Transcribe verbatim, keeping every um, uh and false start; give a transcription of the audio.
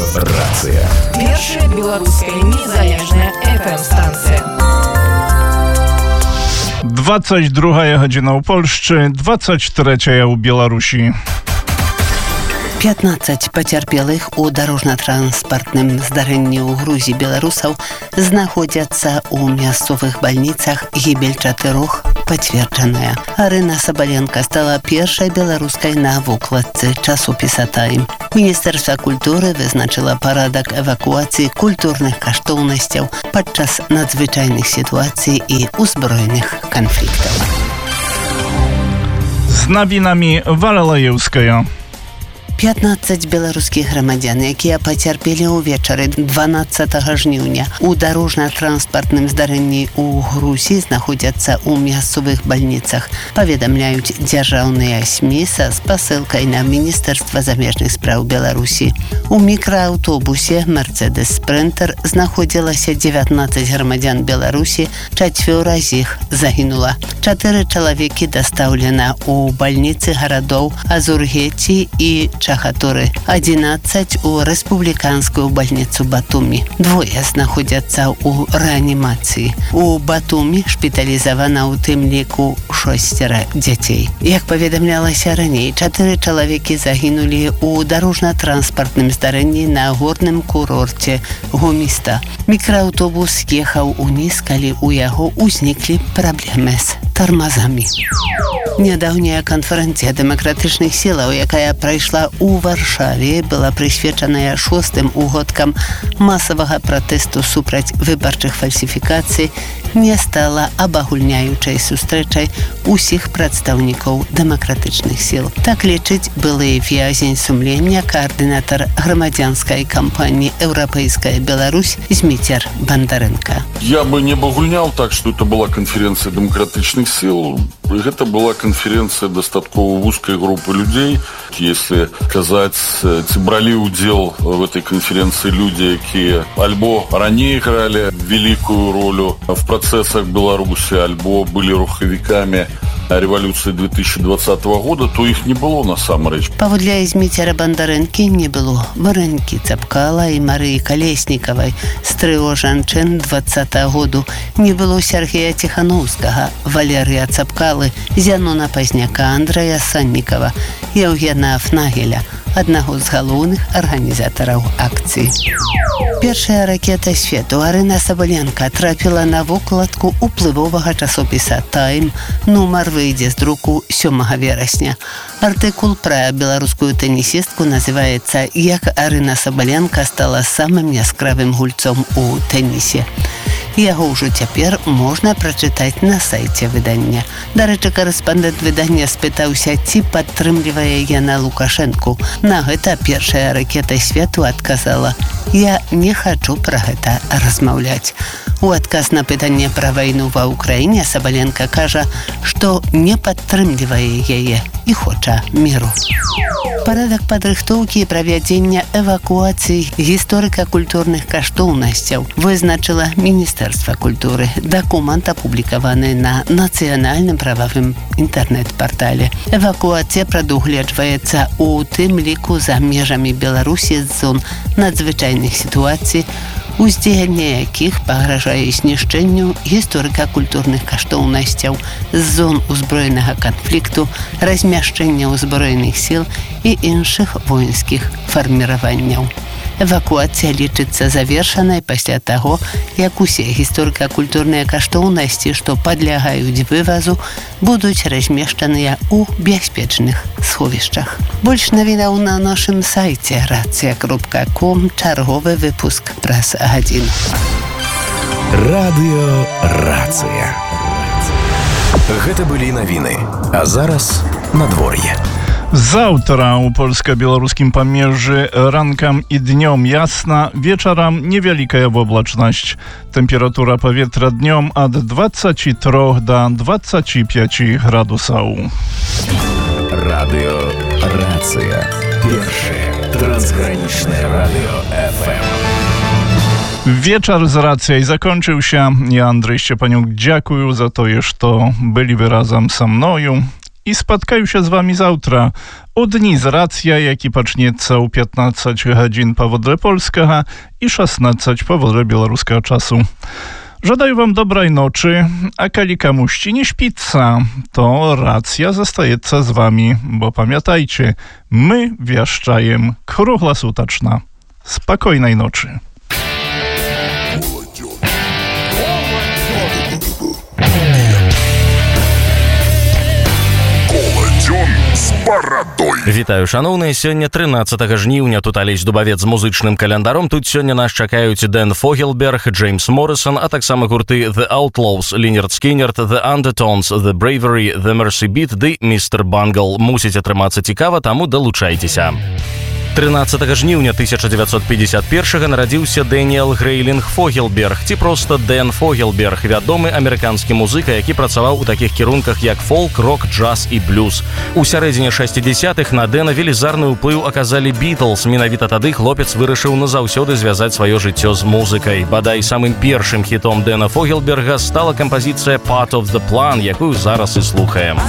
Рацыя. Першая беларуская незалежная эф эм-станція. двадцать другая гадзіна ў Польшчы, двадцать третья ў Беларусі. пятнадцать пацярпелых у дарожна-транспартным здарэнні ў Грузіі беларусаў знаходзяцца ў мясцовых бальніцах. Гібель чатырох пацверджаная. Арына Сабаленка стала першай беларускай на вокладцы часопіса «Тайм». Міністэрства культуры вызначыла парадак эвакуацыі культурных каштоўнасцяў падчас надзвычайных сітуацый і узброеных канфліктаў. З навінамі Валалаеўская. пятнадцать беларускіх грамадзян, якія пацярпелі ўвечары дванаццатага жніўня у дарожна-транспартным здарэнні ў Грузіі, знаходзяцца ў мясцовых бальніцах, паведамляюць дзяржаўныя СМІ са спасылкай на Міністэрства замежных спраў Беларусі. У мікрааўтобусе «Мерцедес Спринтер» знаходзілася дзевятнаццаць грамадзян Беларусі, чацвёра з іх загінула. Чатыры чалавекі дастаўлена ў бальніцы гарадоў Азургеці і Чахатуры, одиннадцать у рэспубліканскую бальніцу Батумі. Двое знаходзяцца ў рэанімацыі. У Батумі шпіталізавана ў тым ліку шосцера дзяцей. Як паведамлялася раней, чатыры чалавекі загінулі ў дарожна-транспартным здарэнні на горным курорце Гоміста. Мікрааўтобус ехаў уніз, калі ў яго ўзніклі праблемы з тармазамі. Нядаўняя канферэнцыя дэмакратычных сілаў, якая прайшла у Варшаве, была прысвечаная шостым угодкам масавага пратэсту супраць выбарчых фальсіфікацый, не стала абагульняючай сустрэчай усіх прадстаўнікоў дэмакратычных сіл. Так лічыць былы в'язень сумлення, каардынатар грамадзянскай кампаніі «Еўрапейская Беларусь» Зміцер Бандарэнка. Я бы не абагульнял так, что это была конференция демократичных сил. Это была конференция дастаткова вузкай группы людей. Если казаць, ці бралі ўдзел в этой конференции люди, якія альбо раней играли великую роль в процессах Беларуси, альбо были рухавікамі революции две тысячи двадцатого года, то их не было насамрэч. Паводле Зміцера Бандарэнкі не было Варэнкі Цапкала і Марыі Калеснікавай з трыо жанчын двадцатага году, не было Сергея Тихановскага, Валерія Цапкалы, Зянона Пазняка, Андрэя Саннікава, Еўгена Афнагеля, аднаго з галоўных арганізатараў акцыі. Першая ракета свету Арына Сабаленка трапіла на вокладку уплывовага часопіса «Тайм». Нумар выйдзе з друку сёмага верасня. Артыкул пра беларускую тэнісістку называецца «Як Арына Сабаленка стала самым яскравым гульцом у тэнісе». Яго ўжо цяпер можна прачытаць на сайце выдання. Дарэчы, карэспандэнт выдання спытаўся, ці падтрымлівае яна Лукашэнку. На гэта першая ракета свету адказала: «Я не хачу пра гэта размаўляць». У адказ на пытанне пра вайну ва Ўкраіне Сабаленка кажа, што не падтрымлівае яе і хоча міру. Парадак падрыхтоўкі і правядзення эвакуацыі гісторыка-культурных каштоўнасцяў вызначыла Міністэрства культуры. Дакумент апублікаваны на нацыянальным прававым інтэрнэт-партале. Эвакуацыя прадугледжваецца ў тым ліку за межамі Беларусі з зон надзвычайных сітуацый, уздзеянне якіх пагражае знішчэнню гісторыка-культурных каштоўнасцяў з зон узброенага канфлікту, размяшчэння ўзброеных сіл і іншых воінскіх фарміраванняў. Эвакуацыя лічыцца завершанай пасля таго, як усе гісторыка-культурныя каштоўнасці, што падлягаюць вывазу, будуць размешчаныя ў бяспечных сховішчах. Больш навінаў на нашым сайце рацыя кропка ком, чарговы выпуск праз гадзіну. Радыё Рацыя. Гэта былі навіны. А зараз надвор'е. Заўтра ў польска-беларускім памежжы ранкам і днём ясна, вечарам невялікая воблачнасць. Тэмпература паветра днём ад дваццаці трох да дваццаці пяці градусаў. Радыё Рацыя. Першае трансгранічнае радыё эф эм. Wieczór z racją zakończył się. Ja, Andrzej Szczepaniuk, dziękuję za to, że byli wyrazem ze mną. i spotkają się z wami zawtra o dni z racja, jaki poczniется u piętnaście godzin powodle polskiego i szesnaście powodle białoruskiego czasu. Żadaję wam dobrej nocy, a kali kamuści nie śpica, to racja zostajeca z wami, bo pamiętajcie, my wieszczajem kruchla sutaczna. Spokojnej nocy. Вітаю, шановныя, сёння трынаццатага жніўня, тут Алесь Дубавец з музычным календаром. Тут сёння нас чакаюць Дэн Фогелберг, Джеймс Моррисон, а таксама гурты The Outlaws, Лінард Скіннерд, The Undertones, The Bravery, The Mercy Beat ды містер Бангл. Мусіць атрымацца цікава, таму далучайцеся. трынаццатага жніўня тысяча дзевяцьсот пятьдесят первого нарадзіўся Дэніэл Грэйлінг Фогелберг, ці проста Дэн Фогелберг, вядомы амерыканскі музыка, які працаваў у такіх кірунках, як фолк, рок, джаз і блюз. У сярэдзіне шэсцідзесятых на Дэна велізарны ўплыў аказалі Бітлз. Менавіта тады хлопец вырашыў назаўсёды звязаць сваё жыццё з музыкай. Бадай, самым першым хітом Дэна Фогелберга стала кампазіцыя «Part of the Plan», якую зараз і слухаем.